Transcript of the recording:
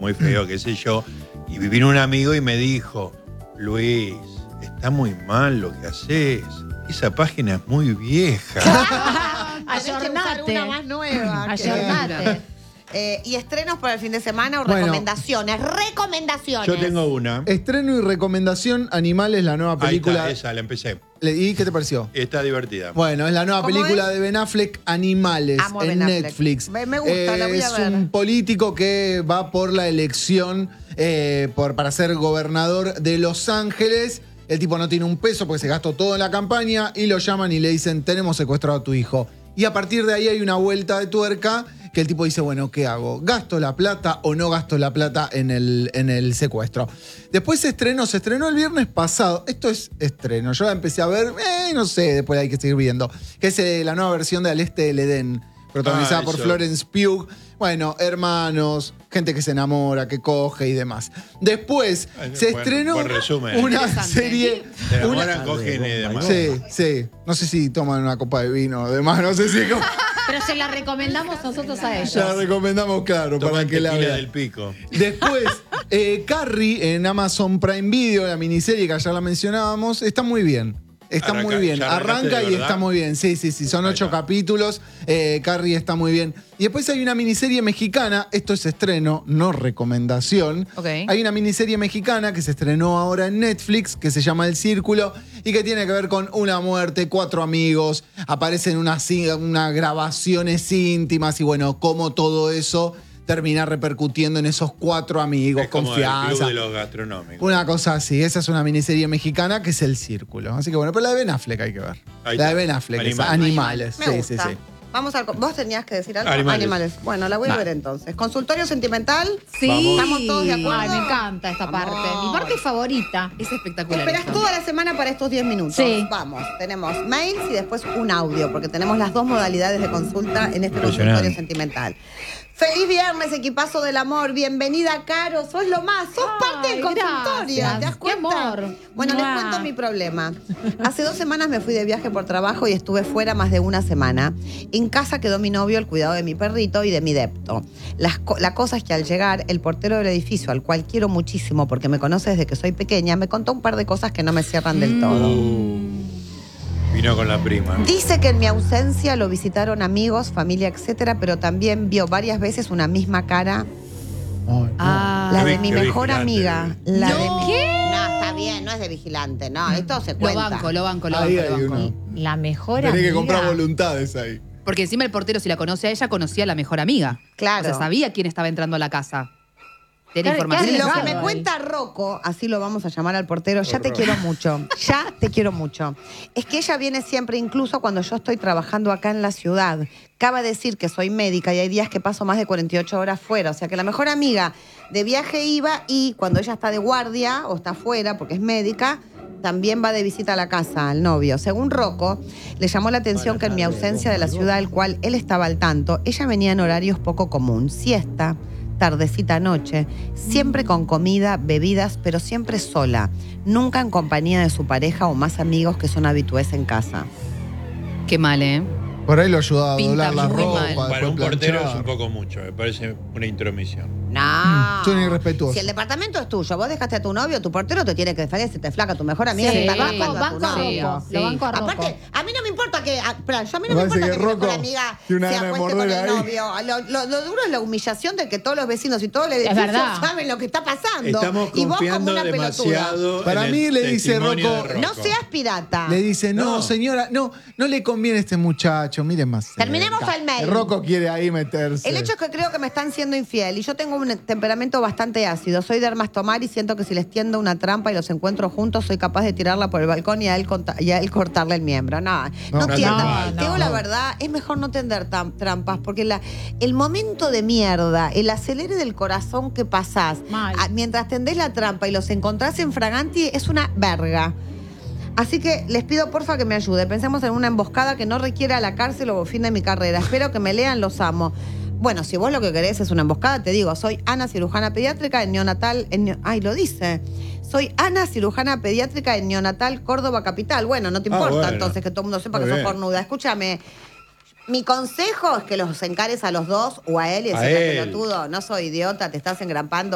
muy feo, qué sé yo. Y vino un amigo y me dijo, Luis, está muy mal lo que haces. Esa página es muy vieja. Ayornate. Una más nueva. Ayornate. ¿Y estrenos para el fin de semana o Bueno. recomendaciones? ¡Recomendaciones! Yo tengo una. Estreno y recomendación, Animales, la nueva Ahí película. está, esa, la empecé. ¿Y qué te pareció? Está divertida. Bueno, es la nueva ¿Cómo película es? de Ben Affleck, Animales, Amo a en Ben Affleck. Netflix. Me gusta, la voy a Es ver. un político que va por la elección para ser gobernador de Los Ángeles. El tipo no tiene un peso porque se gastó todo en la campaña y lo llaman y le dicen, tenemos secuestrado a tu hijo. Y a partir de ahí hay una vuelta de tuerca que el tipo dice, bueno, ¿qué hago? ¿Gasto la plata o no gasto la plata en el secuestro? Después se estrenó el viernes pasado. Esto es estreno. Yo la empecé a ver, no sé, después hay que seguir viendo. Que es la nueva versión de Al Este del Edén, protagonizada por eso. Florence Pugh. Bueno, hermanos, gente que se enamora, que coge y demás. Después se Buen- estrenó buen resumen. una Interesante. serie... Se una- enamoran, cogen y demás. Sí. No sé si toman una copa de vino o demás, no sé si... Pero se la recomendamos nosotros a ellos. Ya la recomendamos, claro, para Toman que la tequila vean. del pico. Después, Carrie en Amazon Prime Video, la miniserie que ayer la mencionábamos, está muy bien. Está Arranca- muy bien. ¿ya arrancaste Arranca de y verdad? está muy bien. Sí. Son Ahí 8 está. capítulos. Carrie está muy bien. Y después hay una miniserie mexicana. Esto es estreno, no recomendación. Ok. Hay una miniserie mexicana que se estrenó ahora en Netflix que se llama El Círculo y que tiene que ver con una muerte, 4 amigos. Aparecen unas grabaciones íntimas y bueno, cómo todo eso termina repercutiendo en esos 4 amigos, Es como confianza. el club de los gastronómicos. Una cosa así, esa es una miniserie mexicana que es El Círculo. Así que bueno, pero la de Ben Affleck hay que ver. Ahí La está. de Ben Affleck, Animales. Animales. Me Sí. gusta. Vamos al... ¿Vos tenías que decir algo? Animales. Bueno, la voy a ver entonces. ¿Consultorio sentimental? Sí. Vamos. ¿Estamos todos de acuerdo? Ay, me encanta esta parte. Vamos. Mi parte favorita. Es espectacular. Esperás esto. toda la semana para estos 10 minutos. Sí. Vamos, tenemos mails y después un audio, porque tenemos las dos modalidades de consulta en este Impresionante. consultorio sentimental. Feliz viernes, equipazo del amor. Bienvenida, Caro. Sos lo más. Sos parte del Ay, consultorio. gracias. ¿Te das Qué cuenta? amor. Bueno, les Mua. cuento mi problema. Hace 2 semanas me fui de viaje por trabajo y estuve fuera más de una semana. En casa quedó mi novio al cuidado de mi perrito y de mi depto. La cosa es que al llegar, el portero del edificio, al cual quiero muchísimo porque me conoce desde que soy pequeña, me contó un par de cosas que no me cierran del todo. Vino con la prima. Dice que en mi ausencia lo visitaron amigos, familia, etcétera, pero también vio varias veces una misma cara, la de Qué mi mejor vigilante. amiga. La de No. mi... ¿Qué? No, está bien, no es de vigilante, no, esto se Lo cuenta. banco, lo banco, lo Ahí banco. hay Lo banco. uno. La mejor Tenés que amiga. comprar voluntades ahí. Porque encima el portero, si la conoce a ella, conocía a la mejor amiga. Claro. O sea, sabía quién estaba entrando a la casa. Tiene Claro, información. claro, Lo que Claro. me cuenta Rocco, así lo vamos a llamar al portero, ya te quiero mucho, ya te quiero mucho. Es que ella viene siempre, incluso cuando yo estoy trabajando acá en la ciudad. Cabe decir que soy médica y hay días que paso más de 48 horas fuera. O sea que la mejor amiga de viaje iba y cuando ella está de guardia o está fuera porque es médica, también va de visita a la casa al novio. Según Rocco, le llamó la atención que en mi ausencia de la ciudad, del cual él estaba al tanto, ella venía en horarios poco común. Siesta, tardecita, noche, siempre con comida, bebidas, pero siempre sola, nunca en compañía de su pareja o más amigos que son habitués en casa. Qué mal, ¿eh? Por ahí lo ayudaba a Pinta doblar la muy ropa, mal. después Para un portero planchar. es un poco mucho, me parece una intromisión. No. Son irrespetuosos. Si el departamento es tuyo, vos dejaste a tu novio, tu portero te tiene que defender si te flaca tu mejor amiga. Sí, se está banco, bajando a tu banco a novio. Rocco. Sí. Lo banco a Rocco. Aparte, a mí no me importa que. Pero yo a mí no Me me parece importa que, que mi mejor Rocco amiga tiene una se gana de acueste con morder el ahí. novio. Lo duro es la humillación de que todos los vecinos y todo el edificio verdad. saben lo que está pasando. Estamos y vos como confiando una pelotuda. demasiado. Para en mí el le dice testimonio Rocco, de No seas pirata. Le dice, no, No. señora, no le conviene a este muchacho, mire más. Terminemos cerca. el mail. Rocco quiere ahí meterse. El hecho es que creo que me están siendo infiel y yo tengo un temperamento bastante ácido. Soy de armas tomar y siento que si les tiendo una trampa y los encuentro juntos, soy capaz de tirarla por el balcón y a él cortarle el miembro. No No, tiendan. no, Te digo no. la verdad, es mejor no tender trampas porque el momento de mierda, el acelere del corazón que pasás Mal. mientras tendés la trampa y los encontrás en fraganti es una verga. Así que les pido porfa que me ayude. Pensemos en una emboscada que no requiera la cárcel o fin de mi carrera. Espero que me lean, los amo. Bueno, si vos lo que querés es una emboscada, te digo, soy Ana, cirujana pediátrica en neonatal... Ay, lo dice. Soy Ana, cirujana pediátrica en neonatal Córdoba Capital. Bueno, no te importa bueno. entonces que todo el mundo sepa Muy que sos bien. cornuda. Escúchame, mi consejo es que los encares a los dos o a él y A decirle, él. pelotudo, no soy idiota, te estás engrampando.